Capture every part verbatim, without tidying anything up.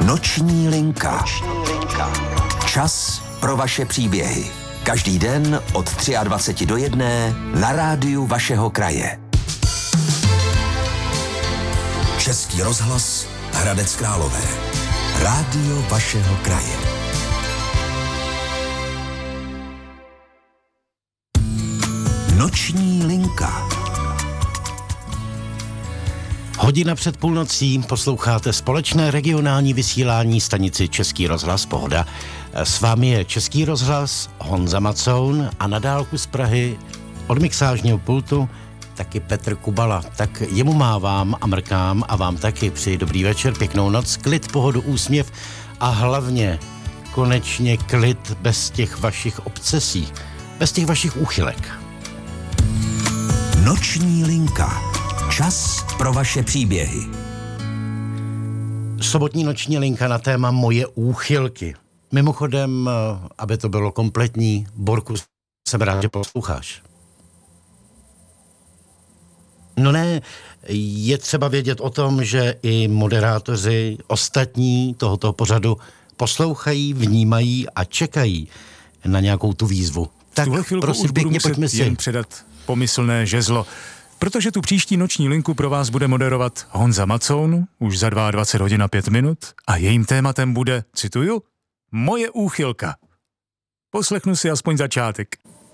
Noční linka. Noční linka. Čas pro vaše příběhy. Každý den od dvacet tři do jedné na rádiu vašeho kraje. Český rozhlas Hradec Králové. Rádio vašeho kraje. Noční linka. Hodina před půlnocí posloucháte společné regionální vysílání stanici Český rozhlas Pohoda. S vámi je Český rozhlas Honza Macoun a na dálku z Prahy od mixážního pultu taky Petr Kubala. Tak jemu mávám a mrkám a vám taky přeji dobrý večer, pěknou noc, klid, pohodu, úsměv a hlavně konečně klid bez těch vašich obsesí, bez těch vašich úchylek. Noční linka. Čas pro vaše příběhy. Sobotní noční linka na téma moje úchylky. Mimochodem, aby to bylo kompletní, Borku, jsem rád, že posloucháš. No ne, je třeba vědět o tom, že i moderátoři ostatní tohoto pořadu poslouchají, vnímají a čekají na nějakou tu výzvu. Tak prosím pěkně, pojďme si. Jen předat pomyslné žezlo, protože tu příští noční linku pro vás bude moderovat Honza Macoun už za dvacet dva hodin a pět minut a jejím tématem bude, cituju, moje úchylka. Poslechnu si aspoň začátek.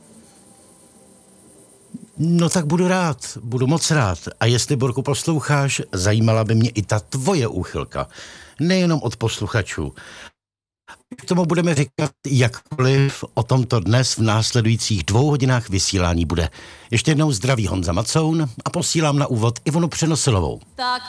No tak budu rád, budu moc rád. A jestli, Borku, posloucháš, zajímala by mě i ta tvoje úchylka. Nejenom od posluchačů. K tomu budeme říkat jakkoliv, o tomto dnes v následujících dvou hodinách vysílání bude. Ještě jednou zdraví Honza Macoun a posílám na úvod Ivonu Přenosilovou. Tak